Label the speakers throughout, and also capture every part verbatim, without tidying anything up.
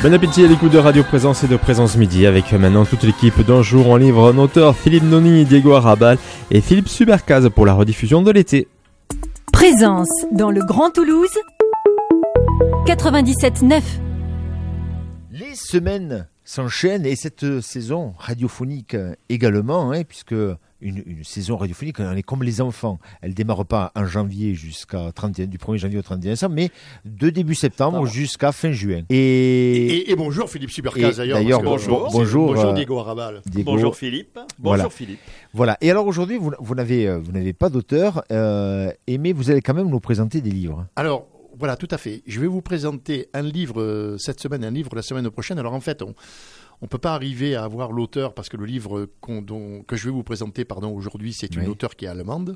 Speaker 1: Bon appétit à l'écoute de Radio Présence et de Présence Midi avec maintenant toute l'équipe d'un jour en livre, un auteur Philippe Noni, Diego Arrabal et Philippe Subercaz pour la rediffusion de l'été.
Speaker 2: Présence dans le Grand Toulouse, quatre-vingt-dix-sept neuf.
Speaker 3: Les semaines s'enchaînent et cette saison radiophonique également, hein, puisque une, une saison radiophonique, on est comme les enfants. Elle ne démarre pas en janvier jusqu'à trente et un, du premier janvier au trente et un décembre, mais de début septembre ah. jusqu'à fin juin.
Speaker 4: Et, et, et bonjour Philippe Subercaz d'ailleurs.
Speaker 3: d'ailleurs
Speaker 4: bonjour.
Speaker 3: Bon, bonjour,
Speaker 4: bonjour
Speaker 3: euh,
Speaker 4: Diego Arrabal.
Speaker 5: Diego. Bonjour Philippe. Bonjour
Speaker 3: voilà.
Speaker 5: Philippe.
Speaker 3: Voilà. Et alors aujourd'hui, vous, vous, n'avez, vous n'avez pas d'auteur, euh, mais vous allez quand même nous présenter des livres.
Speaker 4: Alors, voilà, tout à fait. Je vais vous présenter un livre euh, cette semaine, un livre la semaine prochaine. Alors en fait, on ne peut pas arriver à avoir l'auteur parce que le livre qu'on, dont, que je vais vous présenter pardon, aujourd'hui, c'est une oui. auteure qui est allemande.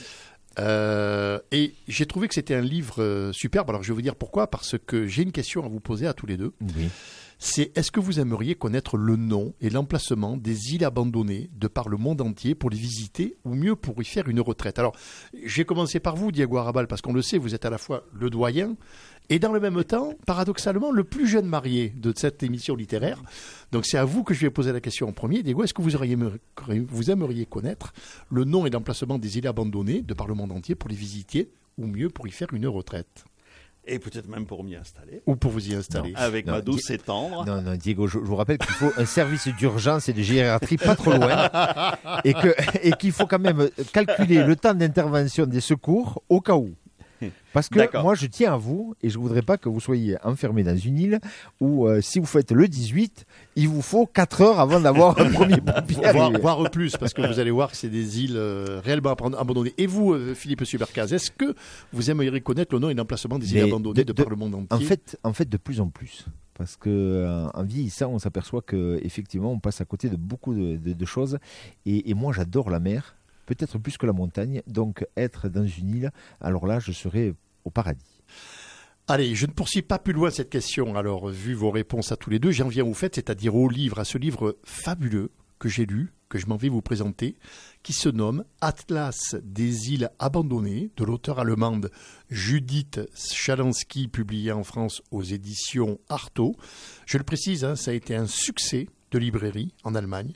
Speaker 4: Euh, et j'ai trouvé que c'était un livre euh, superbe. Alors je vais vous dire pourquoi. Parce que j'ai une question à vous poser à tous les deux.
Speaker 3: Oui.
Speaker 4: C'est est-ce que vous aimeriez connaître le nom et l'emplacement des îles abandonnées de par le monde entier pour les visiter ou mieux pour y faire une retraite? Alors, j'ai commencé par vous, Diego Arrabal, parce qu'on le sait, vous êtes à la fois le doyen et dans le même temps, paradoxalement, le plus jeune marié de cette émission littéraire. Donc c'est à vous que je vais poser la question en premier. Diego, est-ce que vous, auriez, vous aimeriez connaître le nom et l'emplacement des îles abandonnées de par le monde entier pour les visiter ou mieux pour y faire une retraite?
Speaker 5: Et peut-être même pour m'y installer.
Speaker 4: Ou pour vous y installer.
Speaker 5: Non, avec non, ma douce
Speaker 3: Di-
Speaker 5: et tendre.
Speaker 3: Non, non, Diego, je, je vous rappelle qu'il faut un service d'urgence et de gériatrie pas trop loin. et, que, et qu'il faut quand même calculer le temps d'intervention des secours au cas où. Parce que D'accord. moi, je tiens à vous et je ne voudrais pas que vous soyez enfermé dans une île où, euh, si vous faites le dix-huit, il vous faut quatre heures avant d'avoir un premier pompier.
Speaker 4: Voire, voire plus, parce que vous allez voir que c'est des îles euh, réellement abandonnées. Et vous, euh, Philippe Subercaz, est-ce que vous aimeriez connaître le nom et l'emplacement des îles Mais abandonnées de, de, de par le monde entier?
Speaker 3: En fait, en fait, de plus en plus. Parce qu'en euh, vieillissant, on s'aperçoit qu'effectivement, on passe à côté de beaucoup de, de, de choses. Et, et moi, j'adore la mer. Peut-être plus que la montagne, donc être dans une île, alors là, je serais au paradis.
Speaker 4: Allez, je ne poursuis pas plus loin cette question. Alors, vu vos réponses à tous les deux, j'en viens au fait, c'est-à-dire au livre, à ce livre fabuleux que j'ai lu, que je m'en vais vous présenter, qui se nomme Atlas des îles abandonnées, de l'auteure allemande Judith Schalansky, publié en France aux éditions Artaud. Je le précise, hein, ça a été un succès de librairie en Allemagne.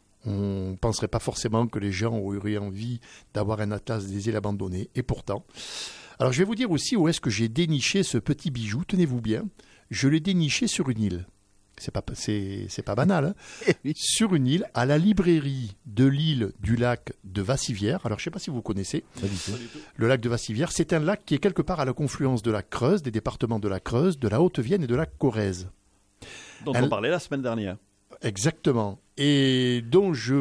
Speaker 4: On ne penserait pas forcément que les gens auraient envie d'avoir un atlas des îles abandonnées. Et pourtant. Alors je vais vous dire aussi où est-ce que j'ai déniché ce petit bijou. Tenez-vous bien. Je l'ai déniché sur une île. C'est pas, c'est, c'est pas banal. Hein oui. Sur une île, à la librairie de l'île du lac de Vassivière. Alors je ne sais pas si vous connaissez.
Speaker 3: Pas du tout.
Speaker 4: Le lac de Vassivière, c'est un lac qui est quelque part à la confluence de la Creuse, des départements de la Creuse, de la Haute-Vienne et de la Corrèze.
Speaker 5: Dont un... on parlait la semaine dernière.
Speaker 4: Exactement. Et dont je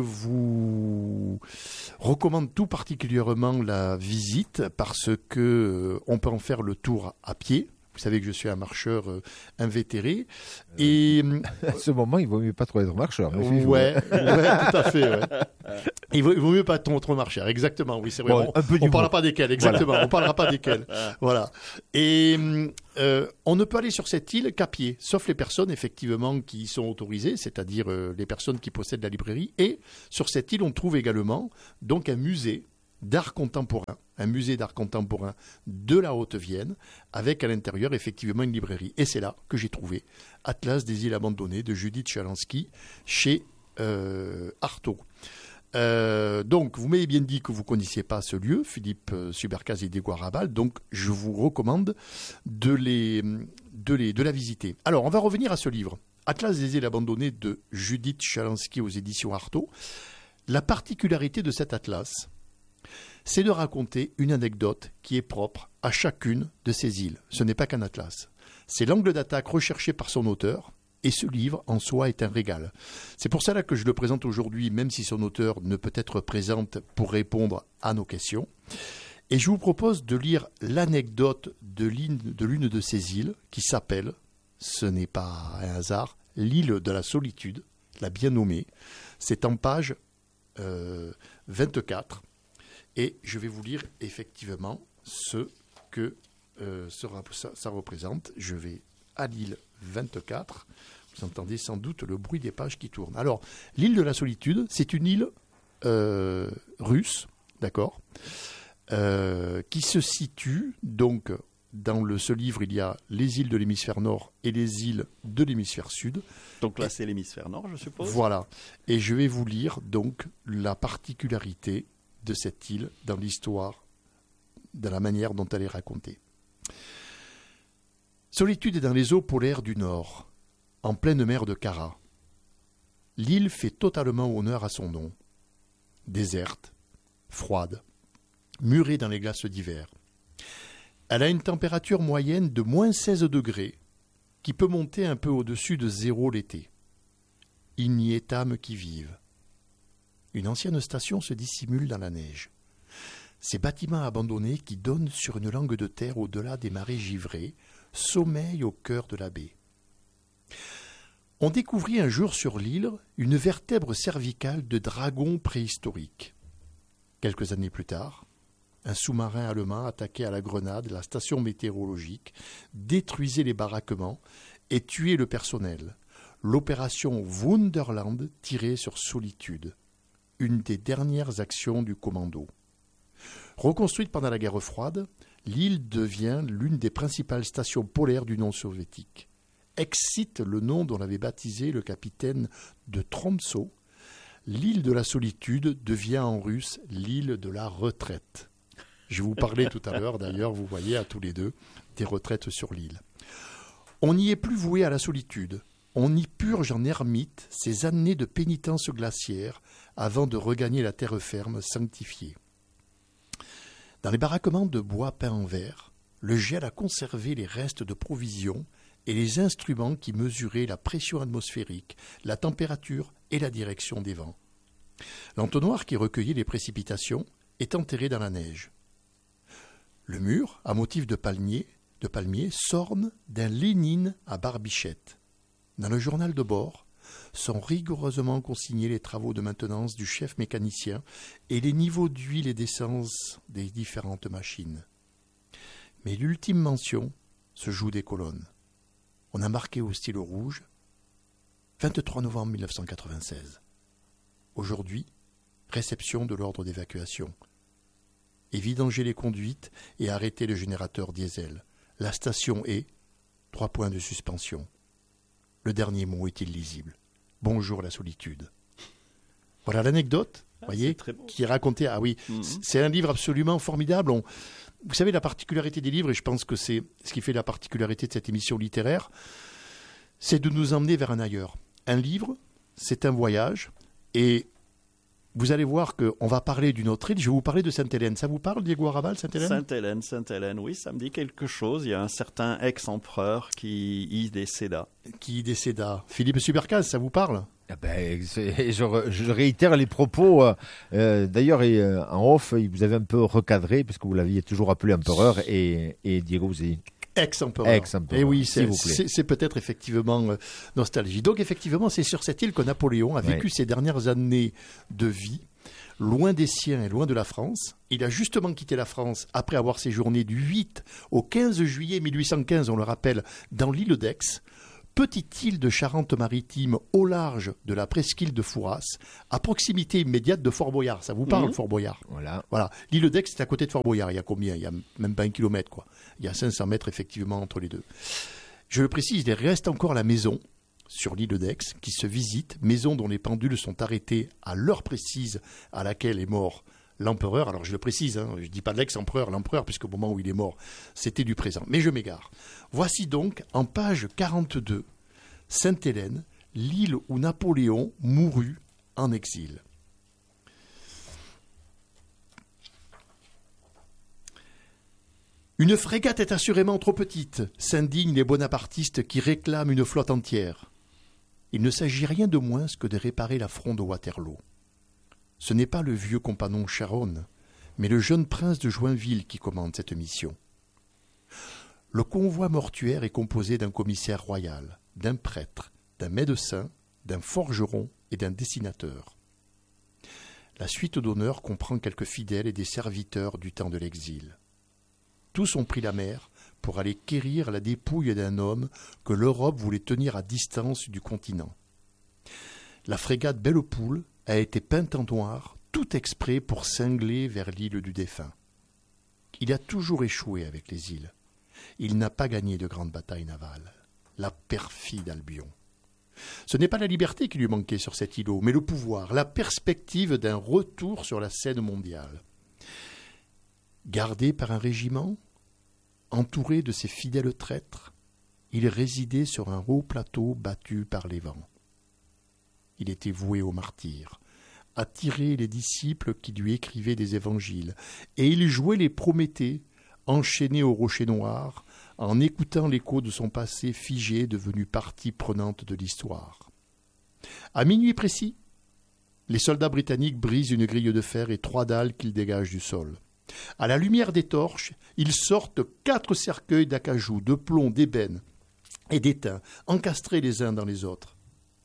Speaker 4: vous recommande tout particulièrement la visite parce que euh, on peut en faire le tour à pied. Vous savez que je suis un marcheur euh, invétéré. Et
Speaker 3: à ce moment, il vaut mieux pas trop être marcheur.
Speaker 4: Mais ouais, ouais, tout à fait. Ouais. Il, vaut, il vaut mieux pas trop, trop marcheur. Exactement. Oui, c'est vrai. Bon, on ne parlera pas desquels. Exactement. Voilà. On parlera pas desquels. Voilà. Et euh, on ne peut aller sur cette île qu'à pied, sauf les personnes effectivement qui y sont autorisées, c'est-à-dire euh, les personnes qui possèdent la librairie. Et sur cette île, on trouve également donc un musée d'art contemporain, un musée d'art contemporain de la Haute-Vienne, avec à l'intérieur effectivement une librairie. Et c'est là que j'ai trouvé Atlas des îles abandonnées de Judith Schalansky chez euh, Artaud. Euh, donc, vous m'avez bien dit que vous ne connaissiez pas ce lieu, Philippe Subercaz et Diego Arrabal, donc je vous recommande de, les, de, les, de la visiter. Alors, on va revenir à ce livre, Atlas des îles abandonnées de Judith Schalansky aux éditions Artaud. La particularité de cet atlas, c'est de raconter une anecdote qui est propre à chacune de ces îles. Ce n'est pas qu'un atlas. C'est l'angle d'attaque recherché par son auteur, et ce livre, en soi, est un régal. C'est pour cela que je le présente aujourd'hui, même si son auteur ne peut être présente pour répondre à nos questions. Et je vous propose de lire l'anecdote de l'une de, l'une de ces îles, qui s'appelle, ce n'est pas un hasard, l'île de la solitude, la bien nommée. C'est en page euh, vingt-quatre. Et je vais vous lire effectivement ce que euh, sera, ça, ça représente. Je vais à l'île vingt-quatre. Vous entendez sans doute le bruit des pages qui tournent. Alors, l'île de la solitude, c'est une île euh, russe, d'accord, euh, qui se situe donc dans le, ce livre, il y a les îles de l'hémisphère nord et les îles de l'hémisphère sud.
Speaker 5: Donc là, c'est l'hémisphère nord, je suppose.
Speaker 4: Voilà. Et je vais vous lire donc la particularité de cette île dans l'histoire, de la manière dont elle est racontée. Solitude est dans les eaux polaires du nord, en pleine mer de Kara. L'île fait totalement honneur à son nom. Déserte, froide, murée dans les glaces d'hiver. Elle a une température moyenne de moins seize degrés, qui peut monter un peu au-dessus de zéro l'été. Il n'y est âme qui vive. Une ancienne station se dissimule dans la neige. Ces bâtiments abandonnés qui donnent sur une langue de terre au-delà des marais givrés sommeillent au cœur de la baie. On découvrit un jour sur l'île une vertèbre cervicale de dragon préhistorique. Quelques années plus tard, un sous-marin allemand attaquait à la grenade la station météorologique, détruisait les baraquements et tuait le personnel. L'opération Wunderland tirait sur Solitude, une des dernières actions du commando. Reconstruite pendant la guerre froide, l'île devient l'une des principales stations polaires du non soviétique. Excite le nom dont l'avait baptisé le capitaine de Tromsø. L'île de la Solitude devient en russe l'île de la retraite. Je vous parlais tout à l'heure, d'ailleurs, vous voyez à tous les deux, des retraites sur l'île. On n'y est plus voué à la solitude. On y purge en ermite ces années de pénitence glaciaire avant de regagner la terre ferme sanctifiée. Dans les baraquements de bois peints en vert, le gel a conservé les restes de provisions et les instruments qui mesuraient la pression atmosphérique, la température et la direction des vents. L'entonnoir qui recueillait les précipitations est enterré dans la neige. Le mur, à motif de palmier, de palmier s'orne d'un Lénine à barbichette. Dans le journal de bord sont rigoureusement consignés les travaux de maintenance du chef mécanicien et les niveaux d'huile et d'essence des différentes machines. Mais l'ultime mention se joue des colonnes. On a marqué au stylo rouge vingt-trois novembre mille neuf cent quatre-vingt-seize. Aujourd'hui, réception de l'ordre d'évacuation. Et vidanger les conduites et arrêter le générateur diesel. La station est trois points de suspension. Le dernier mot est illisible. Bonjour la solitude. Voilà l'anecdote, ah, voyez, qui est racontée. Ah oui, mm-hmm. C'est un livre absolument formidable. On, vous savez, la particularité des livres, et je pense que c'est ce qui fait la particularité de cette émission littéraire, c'est de nous emmener vers un ailleurs. Un livre, c'est un voyage, et vous allez voir qu'on va parler d'une autre île. Je vais vous parler de Sainte-Hélène. Ça vous parle, Diego Arrabal, Sainte-Hélène ?
Speaker 5: Sainte-Hélène, Sainte-Hélène, oui, ça me dit quelque chose. Il y a un certain ex-empereur qui y décéda.
Speaker 4: Qui y décéda. Philippe Subercaz, ça vous parle ?
Speaker 3: Ah ben, je, je réitère les propos. Euh, d'ailleurs, euh, en off, vous avez un peu recadré, puisque vous l'aviez toujours appelé empereur, et, et Diego, vous avez...
Speaker 4: Ex-empereur.
Speaker 3: Ex-empereur.
Speaker 4: Et oui, c'est, c'est, c'est peut-être effectivement euh, nostalgie. Donc effectivement, c'est sur cette île que Napoléon a vécu ouais. ses dernières années de vie, loin des siens et loin de la France. Il a justement quitté la France après avoir séjourné du huit au quinze juillet mille huit cent quinze, on le rappelle, dans l'île d'Aix, petite île de Charente-Maritime au large de la presqu'île de Fouras, à proximité immédiate de Fort-Boyard. Ça vous parle, mmh. Fort-Boyard ? Voilà. Voilà. L'île d'Aix, c'est à côté de Fort-Boyard. Il y a combien ? Il y a même pas un kilomètre, quoi. Il y a cinq cents mètres, effectivement, entre les deux. Je le précise, il reste encore la maison sur l'île d'Aix qui se visite, maison dont les pendules sont arrêtées à l'heure précise à laquelle est mort l'empereur. Alors, je le précise, hein, je ne dis pas l'ex-empereur, l'empereur, puisqu'au moment où il est mort, c'était du présent. Mais je m'égare. Voici donc, en page quarante-deux, Sainte-Hélène, l'île où Napoléon mourut en exil. Une frégate est assurément trop petite, s'indignent les bonapartistes qui réclament une flotte entière. Il ne s'agit rien de moins que de réparer l'affront de Waterloo. Ce n'est pas le vieux compagnon Charonne, mais le jeune prince de Joinville qui commande cette mission. Le convoi mortuaire est composé d'un commissaire royal, d'un prêtre, d'un médecin, d'un forgeron et d'un dessinateur. La suite d'honneur comprend quelques fidèles et des serviteurs du temps de l'exil. Tous ont pris la mer pour aller quérir la dépouille d'un homme que l'Europe voulait tenir à distance du continent. La frégate Belle-Poule a été peinte en noir, tout exprès pour cingler vers l'île du défunt. Il a toujours échoué avec les îles. il n'a pas gagné de grande bataille navale. La perfide Albion. Ce n'est pas la liberté qui lui manquait sur cet îlot, mais le pouvoir, la perspective d'un retour sur la scène mondiale. Gardé par un régiment, entouré de ses fidèles traîtres, il résidait sur un haut plateau battu par les vents. Il était voué au martyre, attirait les disciples qui lui écrivaient des évangiles, et il jouait les Prométhées, enchaîné au rocher noir, en écoutant l'écho de son passé figé devenu partie prenante de l'histoire. À minuit précis, les soldats britanniques brisent une grille de fer et trois dalles qu'ils dégagent du sol. À la lumière des torches, ils sortent quatre cercueils d'acajou, de plomb, d'ébène et d'étain, encastrés les uns dans les autres.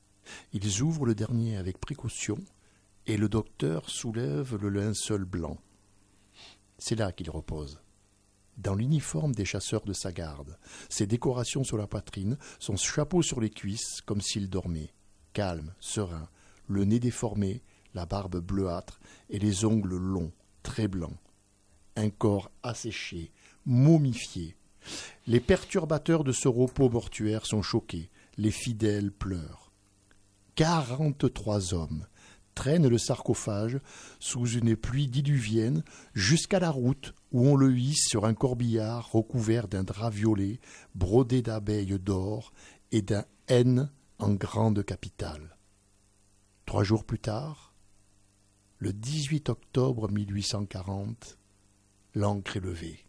Speaker 4: Ils ouvrent le dernier avec précaution et le docteur soulève le linceul blanc. C'est là qu'il repose. Dans l'uniforme des chasseurs de sa garde, ses décorations sur la poitrine, son chapeau sur les cuisses, comme s'il dormait, calme, serein, le nez déformé, la barbe bleuâtre et les ongles longs, très blancs. Un corps asséché, momifié. Les perturbateurs de ce repos mortuaire sont choqués, les fidèles pleurent. Quarante-trois hommes traînent le sarcophage sous une pluie diluvienne jusqu'à la route où on le hisse sur un corbillard recouvert d'un drap violet, brodé d'abeilles d'or et d'un N en grande capitale. Trois jours plus tard, le dix-huit octobre mille huit cent quarante, l'ancre est levée.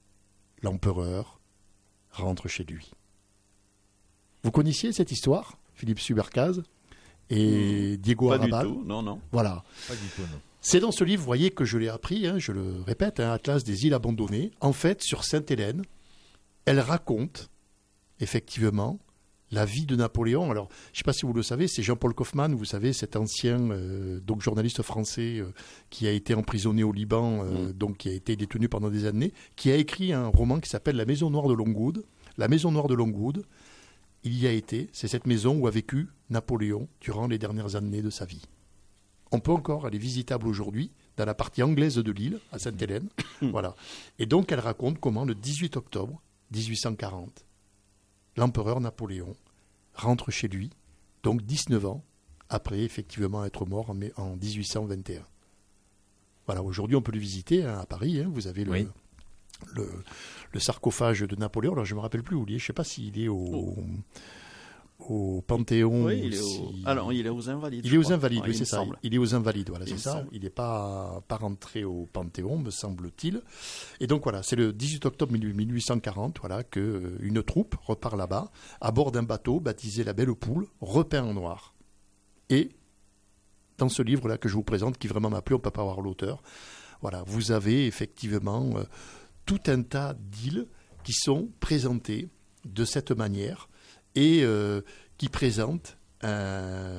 Speaker 4: L'empereur rentre chez lui. Vous connaissiez cette histoire, Philippe Subercase et Diego
Speaker 5: Pas
Speaker 4: Arrabal?
Speaker 5: du tout, non, non.
Speaker 4: Voilà.
Speaker 3: Pas du tout, non.
Speaker 4: C'est dans ce livre, vous voyez, que je l'ai appris, hein, je le répète, hein, Atlas des îles abandonnées. En fait, sur Sainte-Hélène, elle raconte, effectivement, la vie de Napoléon. Alors, je ne sais pas si vous le savez, c'est Jean-Paul Kaufmann, vous savez, cet ancien euh, donc journaliste français euh, qui a été emprisonné au Liban, euh, mmh. donc qui a été détenu pendant des années, qui a écrit un roman qui s'appelle La Maison Noire de Longwood. La Maison Noire de Longwood, il y a été, c'est cette maison où a vécu Napoléon durant les dernières années de sa vie. On peut encore, elle est visitable aujourd'hui, dans la partie anglaise de l'île, à Sainte-Hélène. Voilà. Et donc, elle raconte comment, le dix-huit octobre dix-huit cent quarante, l'empereur Napoléon rentre chez lui, donc dix-neuf ans, après effectivement être mort en, en dix-huit cent vingt et un. Voilà, aujourd'hui, on peut le visiter hein, à Paris. Hein, vous avez le, oui. le, le sarcophage de Napoléon. Alors, je ne me rappelle plus où il est. Je ne sais pas s'il est au... Oh. au Panthéon.
Speaker 5: Oui, il est
Speaker 4: aussi.
Speaker 5: Au... Alors, il est aux Invalides.
Speaker 4: Il est aux Invalides, oui,
Speaker 5: oui
Speaker 4: c'est ça.
Speaker 5: Semble.
Speaker 4: Il est aux Invalides, voilà, c'est
Speaker 5: il
Speaker 4: ça.
Speaker 5: Semble.
Speaker 4: Il n'est pas, pas rentré au Panthéon, me semble-t-il. Et donc, voilà, c'est le dix-huit octobre mille huit cent quarante, voilà, qu'une troupe repart là-bas, à bord d'un bateau baptisé La Belle Poule, repeint en noir. Et, dans ce livre-là que je vous présente, qui vraiment m'a plu, on ne peut pas voir l'auteur, voilà, vous avez effectivement euh, tout un tas d'îles qui sont présentées de cette manière et euh, qui présente un,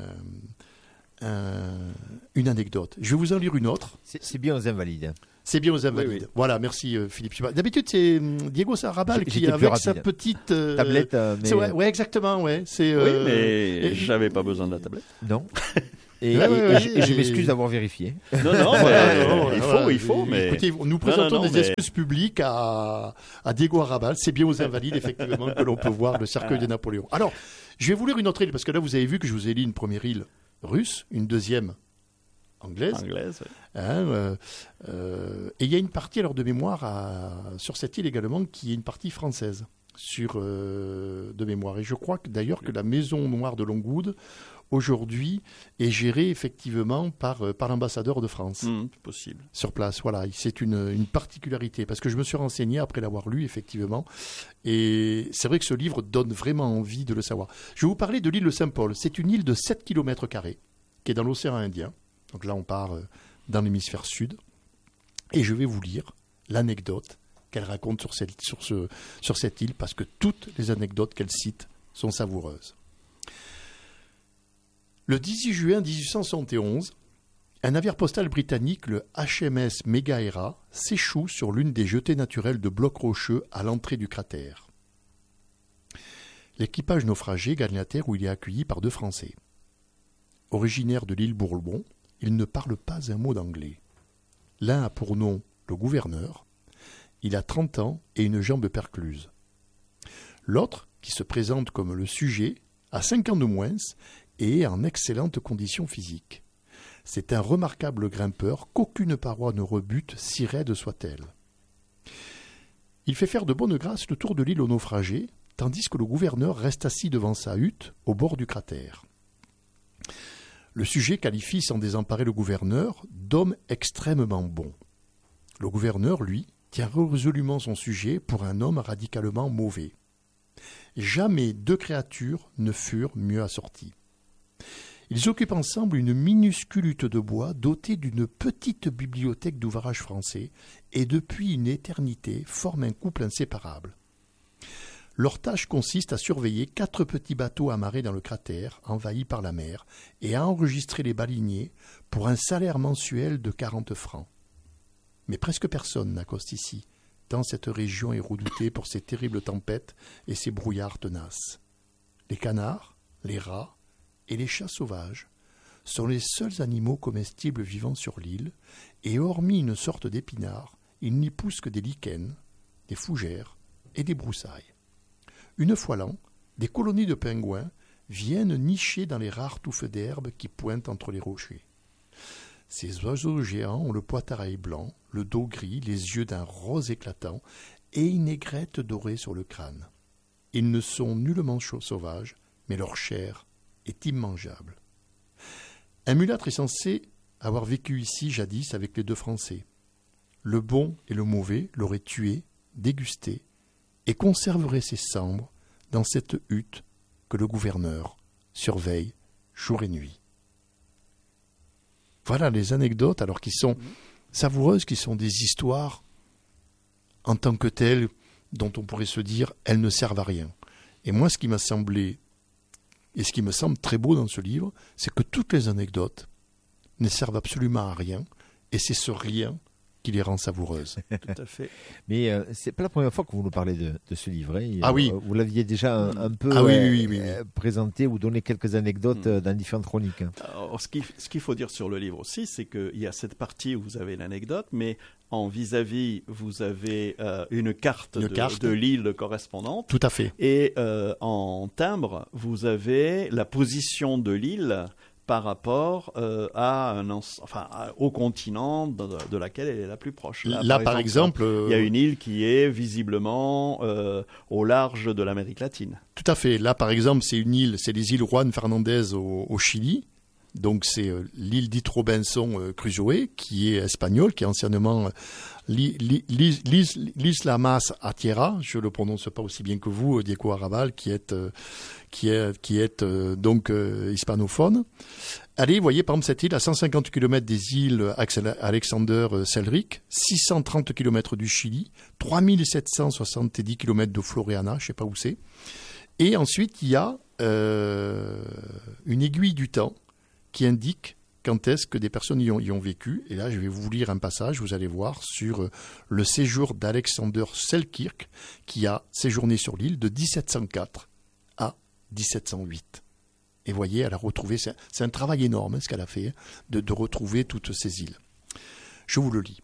Speaker 4: un, une anecdote. Je vais vous en lire une autre.
Speaker 3: C'est, c'est bien aux Invalides.
Speaker 4: C'est bien aux Invalides. Oui, oui. Voilà, merci euh, Philippe. D'habitude, c'est Diego Arrabal J- qui, avec sa petite euh,
Speaker 3: tablette. Euh, mais...
Speaker 4: c'est, ouais, ouais, exactement, ouais. C'est,
Speaker 5: euh, oui, mais
Speaker 4: et...
Speaker 5: j'avais pas besoin de la tablette.
Speaker 3: Non. Et,
Speaker 4: ouais,
Speaker 3: et,
Speaker 4: ouais,
Speaker 3: et, et je m'excuse d'avoir vérifié.
Speaker 5: Non, non, voilà, non il faut, voilà. il faut. Mais...
Speaker 4: Écoutez, nous présentons
Speaker 5: non, non, non,
Speaker 4: des
Speaker 5: mais...
Speaker 4: excuses publiques à, à Diego Arrabal. C'est bien aux Invalides, effectivement, que l'on peut voir le cercueil de Napoléon. Alors, je vais vous lire une autre île, parce que là, vous avez vu que je vous ai lu une première île russe, une deuxième anglaise.
Speaker 5: Anglaise, oui.
Speaker 4: Hein, euh, euh, et il y a une partie, alors de mémoire, à, sur cette île également, qui est une partie française, sur, euh, de mémoire. Et je crois que, d'ailleurs que la Maison Noire de Longwood, aujourd'hui, est gérée effectivement par, par l'ambassadeur de France.
Speaker 5: Mmh, possible.
Speaker 4: Sur place, voilà. C'est une, une particularité, parce que je me suis renseigné après l'avoir lu, effectivement. Et c'est vrai que ce livre donne vraiment envie de le savoir. Je vais vous parler de l'île de Saint-Paul. C'est une île de sept kilomètres carrés, qui est dans l'océan Indien. Donc là, on part dans l'hémisphère sud. Et je vais vous lire l'anecdote qu'elle raconte sur cette, sur ce, sur cette île, parce que toutes les anecdotes qu'elle cite sont savoureuses. Le dix-huit juin dix-huit cent soixante et onze, un navire postal britannique, le H M S Megaera, s'échoue sur l'une des jetées naturelles de blocs rocheux à l'entrée du cratère. L'équipage naufragé gagne la terre où il est accueilli par deux Français. Originaire de l'île Bourbon, ils ne parlent pas un mot d'anglais. L'un a pour nom le gouverneur. Il a trente ans et une jambe percluse. L'autre, qui se présente comme le sujet, a cinq ans de moins et est en excellente condition physique. C'est un remarquable grimpeur qu'aucune paroi ne rebute, si raide soit-elle. Il fait faire de bonne grâce le tour de l'île aux naufragés, tandis que le gouverneur reste assis devant sa hutte, au bord du cratère. Le sujet qualifie sans désemparer le gouverneur d'homme extrêmement bon. Le gouverneur, lui, tient résolument son sujet pour un homme radicalement mauvais. Jamais deux créatures ne furent mieux assorties. Ils occupent ensemble une minuscule hutte de bois dotée d'une petite bibliothèque d'ouvrages français et depuis une éternité forment un couple inséparable. Leur tâche consiste à surveiller quatre petits bateaux amarrés dans le cratère, envahis par la mer, et à enregistrer les baleiniers pour un salaire mensuel de quarante francs. Mais presque personne n'accoste ici, tant cette région est redoutée pour ses terribles tempêtes et ses brouillards tenaces. Les canards, les rats et les chats sauvages sont les seuls animaux comestibles vivant sur l'île, et hormis une sorte d'épinard, il n'y pousse que des lichens, des fougères et des broussailles. Une fois l'an, des colonies de pingouins viennent nicher dans les rares touffes d'herbe qui pointent entre les rochers. Ces oiseaux géants ont le poitrail blanc, le dos gris, les yeux d'un rose éclatant et une aigrette dorée sur le crâne. Ils ne sont nullement sauvages, mais leur chair est immangeable. Un mulâtre est censé avoir vécu ici jadis avec les deux Français. Le bon et le mauvais l'auraient tué, dégusté, et conserverait ses cendres dans cette hutte que le gouverneur surveille jour et nuit. Voilà les anecdotes, alors qui sont savoureuses, qui sont des histoires en tant que telles, dont on pourrait se dire elles ne servent à rien. Et moi, ce qui m'a semblé, et ce qui me semble très beau dans ce livre, c'est que toutes les anecdotes ne servent absolument à rien, et c'est ce rien qui les rend savoureuses.
Speaker 5: Tout à fait.
Speaker 3: Mais euh, c'est pas la première fois que vous nous parlez de, de ce livre. Hein.
Speaker 4: Ah oui.
Speaker 3: Euh, vous l'aviez déjà un, un peu
Speaker 4: ah oui,
Speaker 3: euh,
Speaker 4: oui, oui, oui.
Speaker 3: euh, présenté ou donné quelques anecdotes euh, dans différentes chroniques. Hein.
Speaker 5: Alors, ce qu'il ce qu'il faut dire sur le livre aussi, c'est qu'il y a cette partie où vous avez l'anecdote, mais en vis-à-vis, vous avez euh, une carte,
Speaker 4: une
Speaker 5: de,
Speaker 4: carte
Speaker 5: de l'île correspondante.
Speaker 4: Tout à fait.
Speaker 5: Et euh, en timbre, vous avez la position de l'île par rapport euh, à un, enfin, à, au continent de, de laquelle elle est la plus proche.
Speaker 4: Là, Là par exemple,
Speaker 5: exemple il y a une île qui est visiblement euh, au large de l'Amérique latine.
Speaker 4: Tout à fait. Là, par exemple, c'est une île, c'est les îles Juan Fernandez au, au Chili. Donc, c'est euh, l'île dite Robinson euh, Crusoe, qui est espagnole, qui est anciennement euh, l'Isla Mas a Tierra. Je le prononce pas aussi bien que vous, Diego Arrabal, qui est euh, qui est qui est euh, donc euh, hispanophone. Allez, vous voyez, par exemple, cette île à cent cinquante kilomètres des îles Alexander Selkirk, six cent trente kilomètres du Chili, trois mille sept cent soixante-dix kilomètres de Floreana, je sais pas où c'est. Et ensuite, il y a euh, une aiguille du temps qui indique quand est-ce que des personnes y ont, y ont vécu. Et là, je vais vous lire un passage, vous allez voir, sur le séjour d'Alexander Selkirk, qui a séjourné sur l'île de dix-sept cent quatre à dix-sept cent huit. Et vous voyez, elle a retrouvé, c'est un, c'est un travail énorme hein, ce qu'elle a fait, de, de retrouver toutes ces îles. Je vous le lis.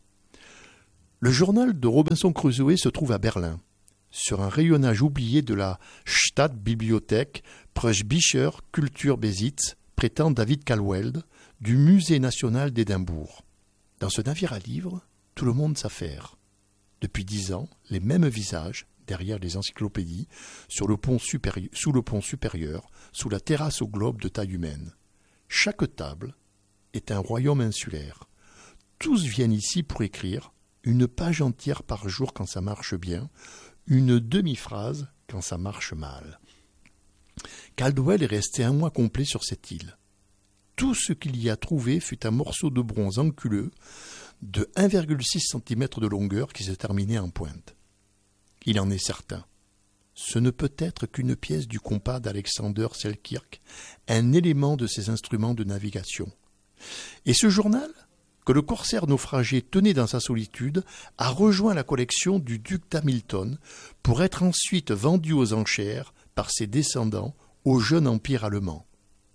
Speaker 4: Le journal de Robinson Crusoe se trouve à Berlin, sur un rayonnage oublié de la Stadtbibliothek Preußischer Kulturbesitz, prétend David Caldwell, du Musée national d'Édimbourg. Dans ce navire à livres, tout le monde s'affaire. Depuis dix ans, les mêmes visages, derrière les encyclopédies, sur le pont supérieur, sous le pont supérieur, sous la terrasse au globe de taille humaine. Chaque table est un royaume insulaire. Tous viennent ici pour écrire une page entière par jour quand ça marche bien, une demi-phrase quand ça marche mal. Caldwell est resté un mois complet sur cette île. Tout ce qu'il y a trouvé fut un morceau de bronze anguleux de un virgule six centimètres de longueur qui se terminait en pointe. Il en est certain. Ce ne peut être qu'une pièce du compas d'Alexander Selkirk, un élément de ses instruments de navigation. Et ce journal, que le corsaire naufragé tenait dans sa solitude, a rejoint la collection du duc d'Hamilton pour être ensuite vendu aux enchères par ses descendants au jeune empire allemand.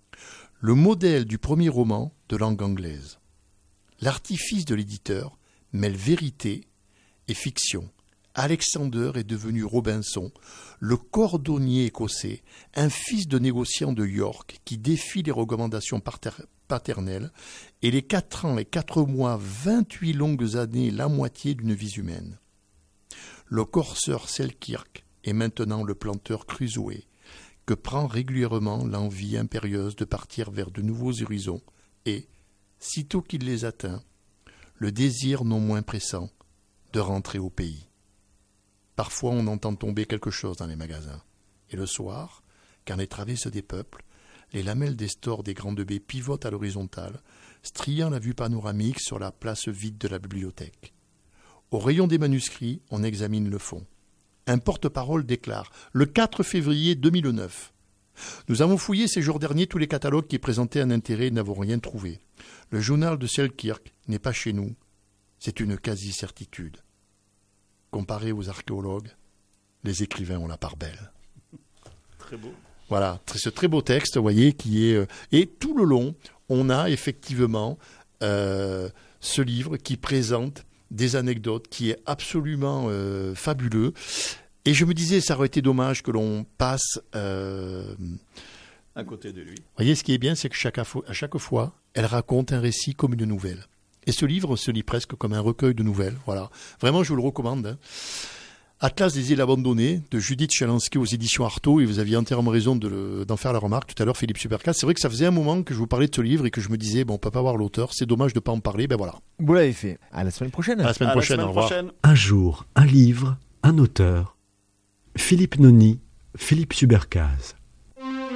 Speaker 4: Le modèle du premier roman de langue anglaise. L'artifice de l'éditeur mêle vérité et fiction, Alexander est devenu Robinson, le cordonnier écossais, un fils de négociant de York qui défie les recommandations paternelles, et les quatre ans et quatre mois, vingt-huit longues années, la moitié d'une vie humaine. Le corseur Selkirk est maintenant le planteur Crusoe, que prend régulièrement l'envie impérieuse de partir vers de nouveaux horizons, et, sitôt qu'il les atteint, le désir non moins pressant de rentrer au pays. Parfois, on entend tomber quelque chose dans les magasins. Et le soir, quand les travées se dépeuplent, les lamelles des stores des grandes baies pivotent à l'horizontale, striant la vue panoramique sur la place vide de la bibliothèque. Au rayon des manuscrits, on examine le fond. Un porte-parole déclare « Le quatre février deux mille neuf. Nous avons fouillé ces jours derniers tous les catalogues qui présentaient un intérêt et n'avons rien trouvé. Le journal de Selkirk n'est pas chez nous. C'est une quasi-certitude. Comparé aux archéologues, les écrivains ont la part belle. »
Speaker 5: Très beau.
Speaker 4: Voilà, ce très beau texte, vous voyez, qui est... Euh, et tout le long, on a effectivement euh, ce livre qui présente des anecdotes, qui est absolument euh, fabuleux. Et je me disais, ça aurait été dommage que l'on passe... Euh,
Speaker 5: à côté de lui.
Speaker 4: Vous voyez, ce qui est bien, c'est que chaque, à chaque fois, elle raconte un récit comme une nouvelle. Et ce livre se lit presque comme un recueil de nouvelles. Voilà. Vraiment, je vous le recommande. Hein. Atlas des îles abandonnées, de Judith Chalansky aux éditions Artaud. Et vous aviez entièrement raison de le, d'en faire la remarque tout à l'heure, Philippe Supercas. C'est vrai que ça faisait un moment que je vous parlais de ce livre et que je me disais, bon, on peut pas voir l'auteur. C'est dommage de pas en parler. Ben voilà.
Speaker 3: Vous l'avez fait. À la semaine prochaine.
Speaker 4: À la semaine
Speaker 5: à
Speaker 4: prochaine.
Speaker 5: La semaine
Speaker 4: au revoir.
Speaker 5: prochaine.
Speaker 6: Un jour, un livre, un auteur. Philippe Noni, Philippe Supercas.